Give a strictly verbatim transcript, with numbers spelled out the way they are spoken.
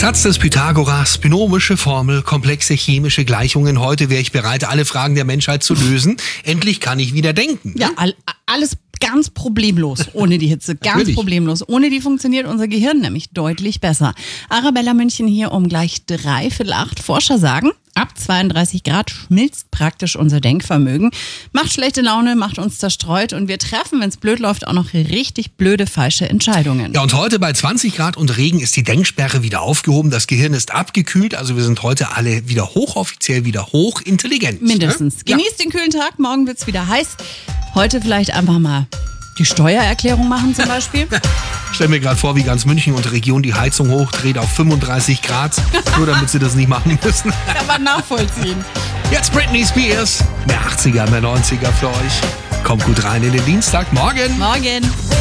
Satz des Pythagoras, binomische Formel, komplexe chemische Gleichungen. Heute wäre ich bereit, alle Fragen der Menschheit zu lösen. Endlich kann ich wieder denken. Ja, all, alles ganz problemlos ohne die Hitze. Ganz Natürlich. problemlos. Ohne die funktioniert unser Gehirn nämlich deutlich besser. Arabella München hier um gleich dreiviertel acht. Forscher sagen, ab zweiunddreißig Grad schmilzt praktisch unser Denkvermögen. Macht schlechte Laune, macht uns zerstreut und wir treffen, wenn es blöd läuft, auch noch richtig blöde falsche Entscheidungen. Ja, und heute bei zwanzig Grad und Regen ist die Denksperre wieder aufgehoben. Das Gehirn ist abgekühlt. Also wir sind heute alle wieder hochoffiziell, wieder hochintelligent. Mindestens. Ja. Genießt den kühlen Tag, morgen wird's wieder heiß. Heute vielleicht einfach mal die Steuererklärung machen zum Beispiel. Stell mir gerade vor, wie ganz München und Region die Heizung hochdreht auf fünfunddreißig Grad, nur damit sie das nicht machen müssen. Kann man nachvollziehen. Jetzt Britney Spears. Mehr achtziger, mehr neunziger für euch. Kommt gut rein in den Dienstag. Morgen. Morgen.